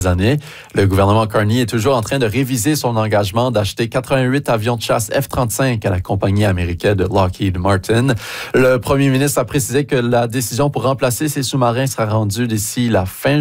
années. Le gouvernement Carney est toujours en train de réviser son engagement d'acheter 88 avions de chasse F-35 à la compagnie américaine de Lockheed Martin. Le premier ministre a précisé que la décision pour remplacer ces sous-marins sera rendue d'ici la fin